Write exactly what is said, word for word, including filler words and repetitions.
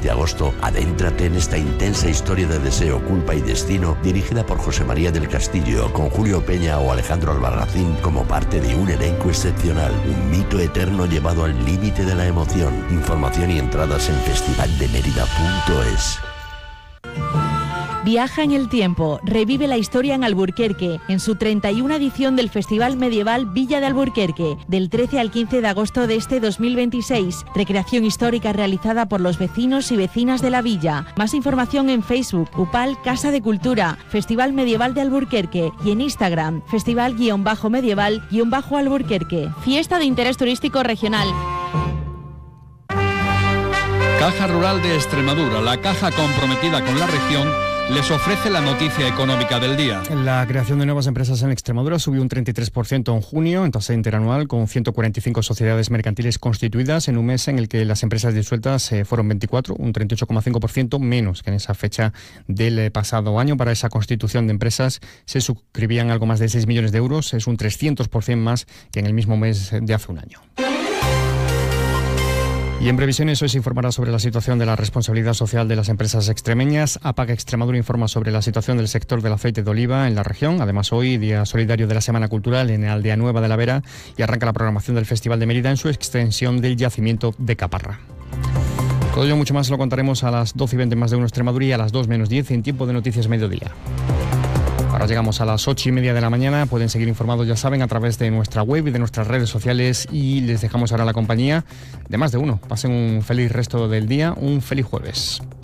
de agosto, adéntrate en esta intensa historia de deseo, culpa y destino, dirigida por José María del Castillo, con Julio Peña o Alejandro Albarracín como parte de un elenco excepcional. Un mito eterno llevado al límite de la emoción. Información y entradas en festival de mérida punto es. Viaja en el tiempo, revive la historia en Alburquerque, en su treinta y una edición del Festival Medieval Villa de Alburquerque, del trece al quince de agosto de este dos mil veintiséis. Recreación histórica realizada por los vecinos y vecinas de la villa. Más información en Facebook, UPAL Casa de Cultura, Festival Medieval de Alburquerque, y en Instagram, Festival-Medieval-Alburquerque. Fiesta de interés turístico regional. Caja Rural de Extremadura, la caja comprometida con la región, les ofrece la noticia económica del día. La creación de nuevas empresas en Extremadura subió un treinta y tres por ciento en junio, en tasa interanual, con ciento cuarenta y cinco sociedades mercantiles constituidas en un mes en el que las empresas disueltas eh, fueron veinticuatro, un treinta y ocho coma cinco por ciento menos que en esa fecha del pasado año. Para esa constitución de empresas se suscribían algo más de seis millones de euros, es un trescientos por ciento más que en el mismo mes de hace un año. Y en previsiones hoy se informará sobre la situación de la responsabilidad social de las empresas extremeñas. APAC Extremadura informa sobre la situación del sector del aceite de oliva en la región. Además, hoy, día solidario de la Semana Cultural en Aldea Nueva de la Vera, y arranca la programación del Festival de Mérida en su extensión del yacimiento de Caparra. Todo ello mucho más lo contaremos a las doce y veinte más de uno Extremadura y a las dos menos diez en tiempo de Noticias Mediodía. Ahora llegamos a las ocho y media de la mañana. Pueden seguir informados, ya saben, a través de nuestra web y de nuestras redes sociales, y les dejamos ahora la compañía de Más de Uno. Pasen un feliz resto del día, un feliz jueves.